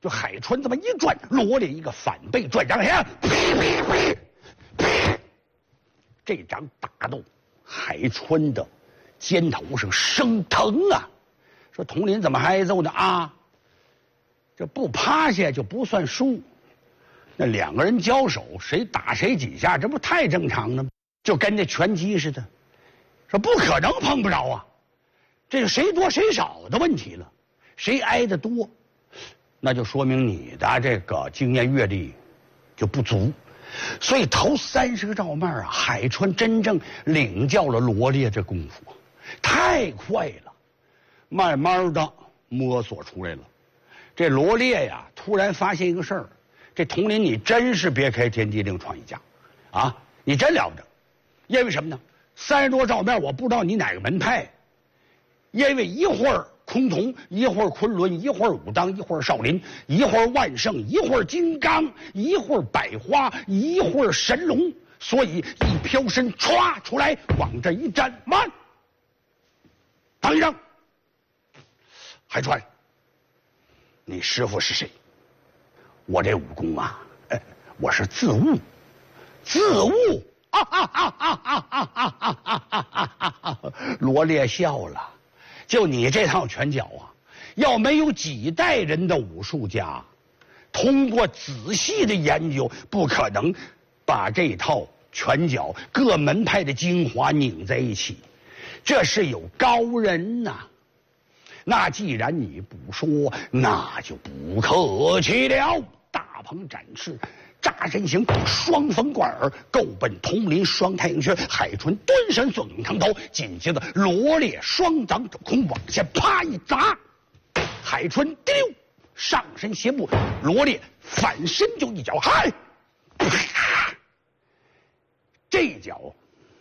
就海川这么一转，罗烈一个反背转掌下，这掌打到海川的肩头上，生疼啊！说佟林怎么还揍呢啊？这不趴下就不算输。那两个人交手，谁打谁几下，这不太正常了吗？就跟这拳击似的，说不可能碰不着啊，这是谁多谁少的问题了，谁挨得多，那就说明你的这个经验阅历就不足。所以头30个照面啊，海川真正领教了罗烈这功夫，太快了，慢慢的摸索出来了。这罗烈呀，突然发现一个事儿，这佟林你真是别开天地另创一家，啊，你真了不得。因为什么呢？30多照面，我不知道你哪个门派，因为一会儿崆峒，一会儿昆仑，一会儿武当，一会儿少林，一会儿万圣，一会儿金刚，一会儿百花，一会儿神龙，所以一飘身歘出来，往这一站，慢，等一等，海川，你师傅是谁？我这武功啊，我是自悟，自悟。罗烈笑了，就你这套拳脚啊，要没有几代人的武术家通过仔细的研究，不可能把这套拳脚各门派的精华拧在一起，这是有高人呐。那既然你不说，那就不客气了。大鹏展翅，炸身形，双峰贯耳，够奔佟林双太阳穴。海川端身坐拥长头，紧接着罗烈双掌肘空往下啪一砸，海川滴溜上身斜步，罗烈反身就一脚，嗨，这一脚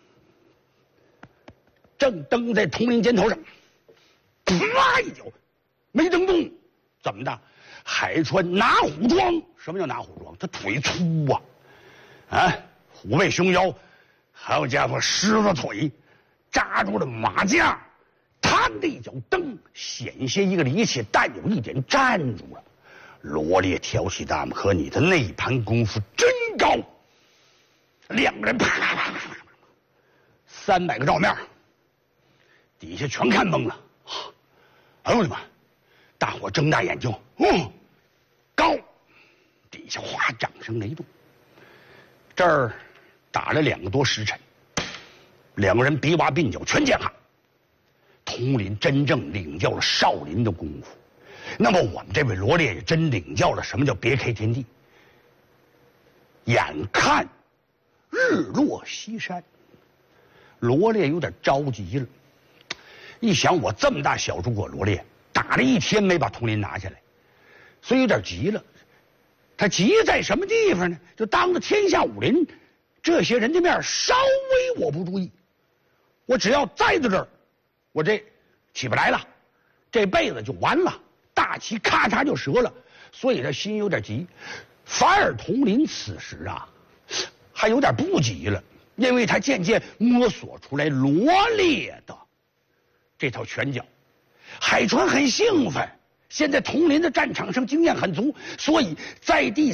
正蹬在佟林肩头上，啪一脚没蹬动，怎么的？海川拿虎桩，什么叫拿虎桩？他腿粗啊，虎背熊腰，好家伙，狮子腿扎住了马架，嘡的一脚蹬，险些一个力气，但有一点站住了。罗烈挑起大拇哥，你的内盘功夫真高。两个人啪啪啪啪啪，300个照面，底下全看懵了。哎呦我的妈！大伙睁大眼睛，高，底下哗，掌声雷动。这儿打了2个多时辰，两个人比划鬓角全见哈。佟林真正领教了少林的功夫，那么我们这位罗烈也真领教了什么叫别开天地。眼看日落西山，罗烈有点着急了。一想我这么大小诸葛罗烈，打了1天没把佟林拿下来，所以有点急了。他急在什么地方呢？就当着天下武林这些人的面，稍微我不注意，我只要栽在这儿，我这起不来了，这辈子就完了，大旗咔嚓就折了。所以他心有点急。反而佟林此时啊，还有点不急了，因为他渐渐摸索出来罗烈的这套拳脚。海川很兴奋，现在佟林的战场上经验很足，所以在第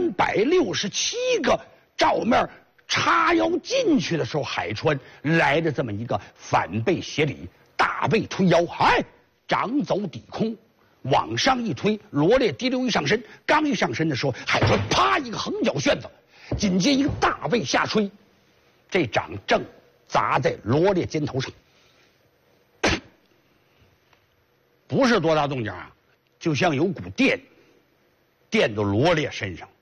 367个照面插腰进去的时候，海川来的这么一个反背斜里，大背推腰，掌走抵空，往上一推，罗烈滴溜一上身，刚一上身的时候，海川啪一个横脚旋子，紧接一个大背下吹，这掌正砸在罗烈肩头上。不是多大动静啊，就像有股电到罗烈身上，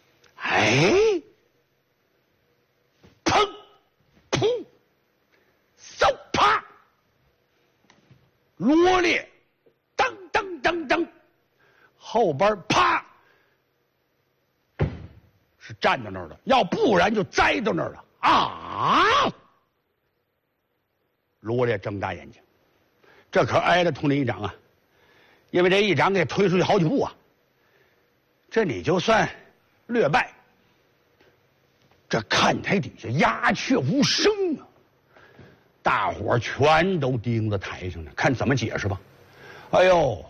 砰砰嗖啪，罗烈噔噔噔噔，后边啪是站到那儿了，要不然就栽到那儿了啊！罗烈睁大眼睛，这可挨了佟林一掌啊！因为这一掌给推出去好几步啊，这你就算略败。这看台底下鸦雀无声啊，大伙全都盯着台上呢，看怎么解释吧。哎呦，